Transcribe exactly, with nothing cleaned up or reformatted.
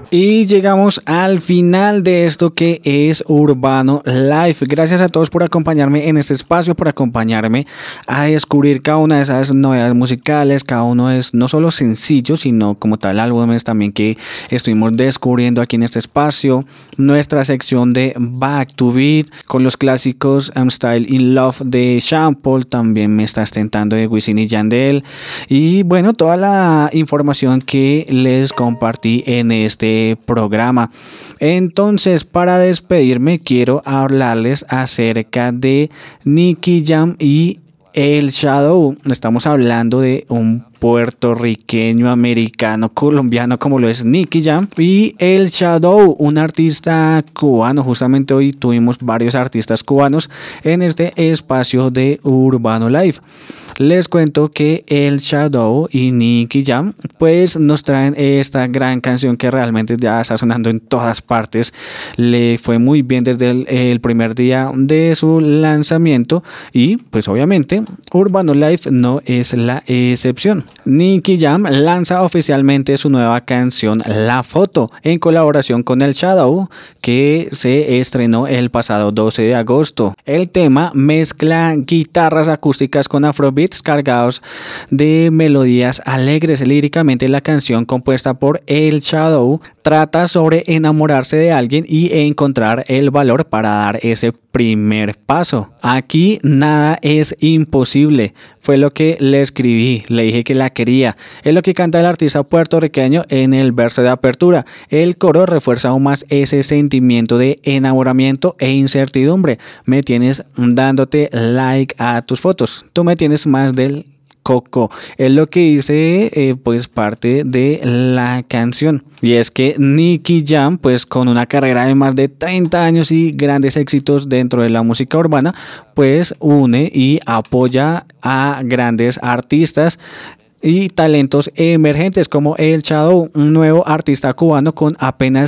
Y llegamos al final de esto que es Urbano Live. Gracias a todos por acompañarme en este espacio, por acompañarme a descubrir cada una de esas novedades musicales. Cada uno es no solo sencillo, sino como tal álbumes también que estuvimos descubriendo aquí en este espacio. Nuestra sección de Back to Beat con los clásicos I'm Still in Love de Sean Paul, también Me Estás Tentando de Wisin y Yandel. Y bueno, toda la información que les compartí en este programa. Entonces, para despedirme, quiero hablarles acerca de Nicky Jam y El Shadow. Estamos hablando de un puertorriqueño, americano, colombiano como lo es Nicky Jam y El Shadow, un artista cubano. Justamente hoy tuvimos varios artistas cubanos en este espacio de Urbano Live. Les cuento que El Shadow y Nicky Jam pues nos traen esta gran canción que realmente ya está sonando en todas partes. Le fue muy bien desde el, el primer día de su lanzamiento y pues obviamente Urbano Live no es la excepción. Nicky Jam lanza oficialmente su nueva canción La Foto en colaboración con El Shadow, que se estrenó el pasado doce de agosto. El tema mezcla guitarras acústicas con afrobeats cargados de melodías alegres. Líricamente, la canción, compuesta por El Shadow, trata sobre enamorarse de alguien y encontrar el valor para dar ese primer paso. Aquí nada es imposible. Fue lo que le escribí, le dije que la quería. Es lo que canta el artista puertorriqueño en el verso de apertura. El coro refuerza aún más ese sentimiento de enamoramiento e incertidumbre. Me tienes dándote like a tus fotos. Tú me tienes más del coco. Es lo que dice eh, pues parte de la canción. Y es que Nicky Jam, pues con una carrera de más de treinta años y grandes éxitos dentro de la música urbana, pues une y apoya a grandes artistas y talentos emergentes como El Shadow, un nuevo artista cubano con apenas